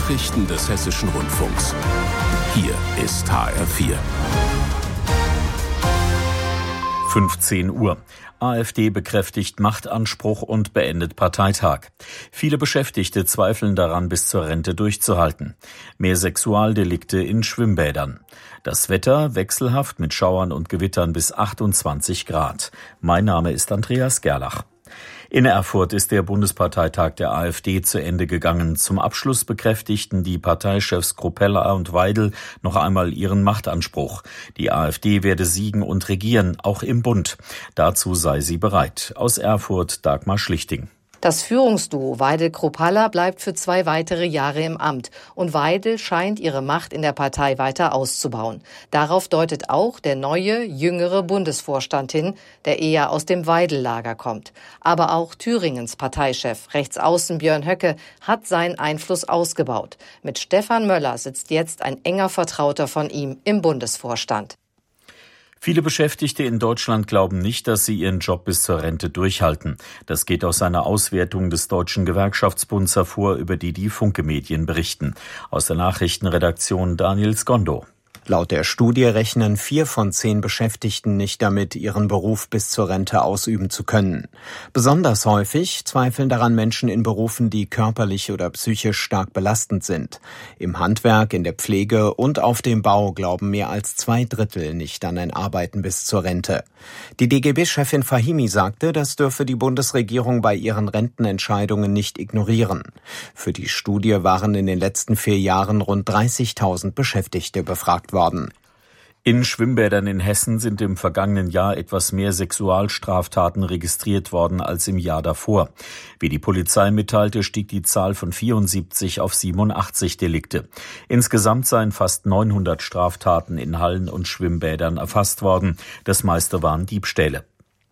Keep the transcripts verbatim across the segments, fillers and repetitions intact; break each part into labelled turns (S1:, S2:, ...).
S1: Nachrichten des Hessischen Rundfunks. Hier ist H R vier.
S2: fünfzehn Uhr. AfD bekräftigt Machtanspruch und beendet Parteitag. Viele Beschäftigte zweifeln daran, bis zur Rente durchzuhalten. Mehr Sexualdelikte in Schwimmbädern. Das Wetter wechselhaft mit Schauern und Gewittern bis achtundzwanzig Grad. Mein Name ist Andreas Gerlach. In Erfurt ist der Bundesparteitag der AfD zu Ende gegangen. Zum Abschluss bekräftigten die Parteichefs Kropalla und Weidel noch einmal ihren Machtanspruch. Die AfD werde siegen und regieren, auch im Bund. Dazu sei sie bereit. Aus Erfurt Dagmar Schlichting.
S3: Das Führungsduo Weidel-Kropalla bleibt für zwei weitere Jahre im Amt und Weidel scheint ihre Macht in der Partei weiter auszubauen. Darauf deutet auch der neue, jüngere Bundesvorstand hin, der eher aus dem Weidel-Lager kommt. Aber auch Thüringens Parteichef, Rechtsaußen Björn Höcke, hat seinen Einfluss ausgebaut. Mit Stefan Möller sitzt jetzt ein enger Vertrauter von ihm im Bundesvorstand.
S2: Viele Beschäftigte in Deutschland glauben nicht, dass sie ihren Job bis zur Rente durchhalten. Das geht aus einer Auswertung des Deutschen Gewerkschaftsbunds hervor, über die die Funke-Medien berichten. Aus der Nachrichtenredaktion Daniel Skondo.
S4: Laut der Studie rechnen vier von zehn Beschäftigten nicht damit, ihren Beruf bis zur Rente ausüben zu können. Besonders häufig zweifeln daran Menschen in Berufen, die körperlich oder psychisch stark belastend sind. Im Handwerk, in der Pflege und auf dem Bau glauben mehr als zwei Drittel nicht an ein Arbeiten bis zur Rente. Die D G B-Chefin Fahimi sagte, das dürfe die Bundesregierung bei ihren Rentenentscheidungen nicht ignorieren. Für die Studie waren in den letzten vier Jahren rund dreißigtausend Beschäftigte befragt worden.
S2: In Schwimmbädern in Hessen sind im vergangenen Jahr etwas mehr Sexualstraftaten registriert worden als im Jahr davor. Wie die Polizei mitteilte, stieg die Zahl von vierundsiebzig auf siebenundachtzig Delikte. Insgesamt seien fast neunhundert Straftaten in Hallen und Schwimmbädern erfasst worden. Das meiste waren Diebstähle.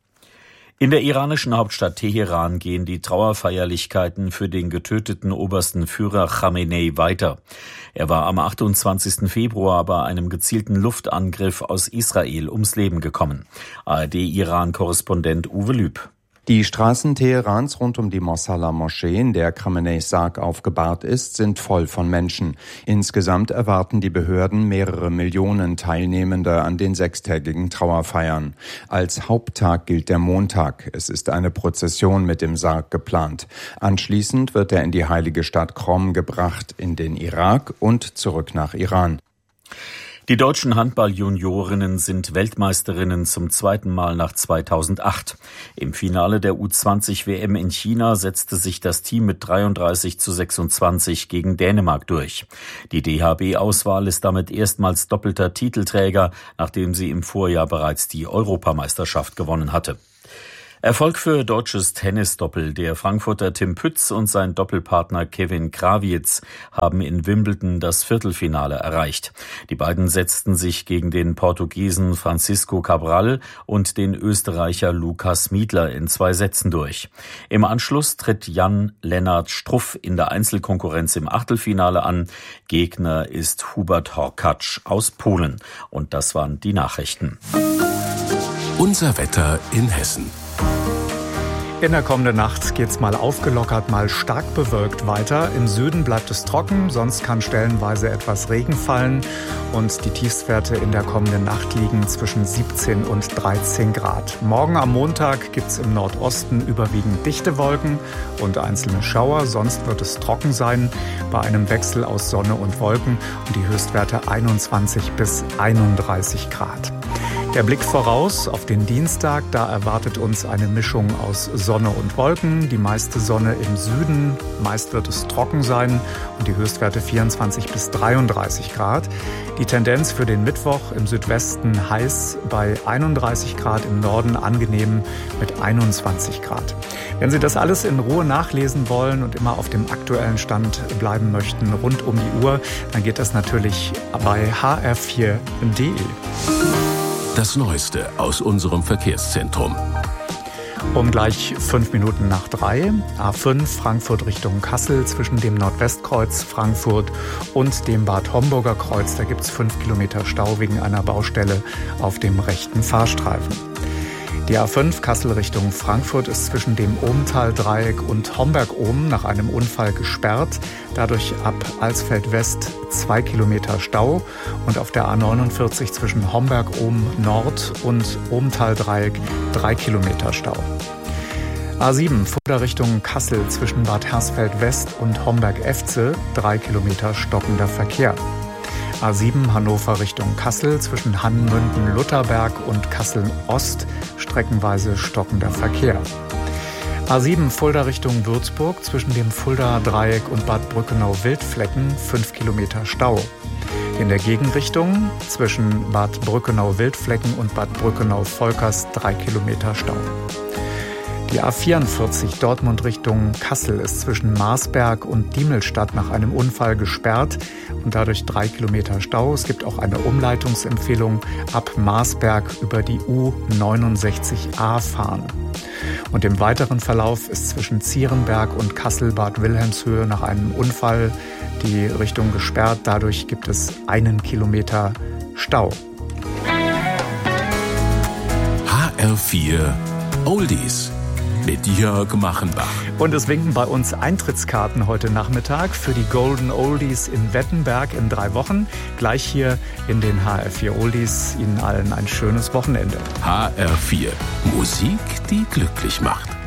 S2: In der iranischen Hauptstadt Teheran gehen die Trauerfeierlichkeiten für den getöteten obersten Führer Khamenei weiter. Er war am achtundzwanzigsten Februar bei einem gezielten Luftangriff aus Israel ums Leben gekommen. A R D-Iran-Korrespondent Uwe Lüb.
S5: Die Straßen Teherans rund um die Mosalla-Moschee, in der Khameneis Sarg aufgebahrt ist, sind voll von Menschen. Insgesamt erwarten die Behörden mehrere Millionen Teilnehmende an den sechstägigen Trauerfeiern. Als Haupttag gilt der Montag. Es ist eine Prozession mit dem Sarg geplant. Anschließend wird er in die heilige Stadt Qom gebracht, in den Irak und zurück nach Iran.
S2: Die deutschen Handball-Juniorinnen sind Weltmeisterinnen zum zweiten Mal nach zweitausendacht. Im Finale der U zwanzig W M in China setzte sich das Team mit dreiunddreißig zu sechsundzwanzig gegen Dänemark durch. Die D H B-Auswahl ist damit erstmals doppelter Titelträger, nachdem sie im Vorjahr bereits die Europameisterschaft gewonnen hatte. Erfolg für deutsches Tennisdoppel. Der Frankfurter Tim Pütz und sein Doppelpartner Kevin Krawietz haben in Wimbledon das Viertelfinale erreicht. Die beiden setzten sich gegen den Portugiesen Francisco Cabral und den Österreicher Lukas Miedler in zwei Sätzen durch. Im Anschluss tritt Jan-Lennart Struff in der Einzelkonkurrenz im Achtelfinale an. Gegner ist Hubert Horkacz aus Polen. Und das waren die Nachrichten.
S1: Unser Wetter in Hessen.
S6: In der kommenden Nacht geht's mal aufgelockert, mal stark bewölkt weiter. Im Süden bleibt es trocken, sonst kann stellenweise etwas Regen fallen. Und die Tiefstwerte in der kommenden Nacht liegen zwischen siebzehn und dreizehn Grad. Morgen am Montag gibt's im Nordosten überwiegend dichte Wolken und einzelne Schauer. Sonst wird es trocken sein bei einem Wechsel aus Sonne und Wolken und die Höchstwerte einundzwanzig bis einunddreißig Grad. Der Blick voraus auf den Dienstag, da erwartet uns eine Mischung aus Sonne und Wolken, die meiste Sonne im Süden, meist wird es trocken sein und die Höchstwerte vierundzwanzig bis dreiunddreißig Grad. Die Tendenz für den Mittwoch im Südwesten heiß bei einunddreißig Grad, im Norden angenehm mit einundzwanzig Grad. Wenn Sie das alles in Ruhe nachlesen wollen und immer auf dem aktuellen Stand bleiben möchten rund um die Uhr, dann geht das natürlich bei h r vier punkt d e.
S1: Das Neueste aus unserem Verkehrszentrum.
S6: Um gleich fünf Minuten nach drei, A fünf Frankfurt Richtung Kassel zwischen dem Nordwestkreuz Frankfurt und dem Bad Homburger Kreuz. Da gibt es fünf Kilometer Stau wegen einer Baustelle auf dem rechten Fahrstreifen. Die A fünf Kassel Richtung Frankfurt ist zwischen dem Ohmtal-Dreieck und Homberg-Ohm nach einem Unfall gesperrt. Dadurch ab Alsfeld West zwei Kilometer Stau und auf der A neunundvierzig zwischen Homberg-Ohm Nord und Ohmtal-Dreieck drei Kilometer Stau. A sieben Fulda Richtung Kassel zwischen Bad Hersfeld West und Homberg-Efze drei Kilometer stockender Verkehr. A sieben Hannover Richtung Kassel zwischen Hannmünden-Lutherberg und Kassel-Ost streckenweise stockender Verkehr. A sieben Fulda Richtung Würzburg zwischen dem Fulda-Dreieck und Bad Brückenau-Wildflecken fünf Kilometer Stau. In der Gegenrichtung zwischen Bad Brückenau-Wildflecken und Bad Brückenau-Volkers drei Kilometer Stau. Die A vierundvierzig Dortmund Richtung Kassel ist zwischen Marsberg und Diemelstadt nach einem Unfall gesperrt und dadurch drei Kilometer Stau. Es gibt auch eine Umleitungsempfehlung ab Marsberg über die U neunundsechzig a fahren. Und im weiteren Verlauf ist zwischen Zierenberg und Kassel-Bad Wilhelmshöhe nach einem Unfall die Richtung gesperrt. Dadurch gibt es einen Kilometer Stau.
S1: H R vier Oldies mit Jörg Machenbach.
S6: Und es winken bei uns Eintrittskarten heute Nachmittag für die Golden Oldies in Wettenberg in drei Wochen. Gleich hier in den H R vier Oldies. Ihnen allen ein schönes Wochenende.
S1: H R vier Musik, die glücklich macht.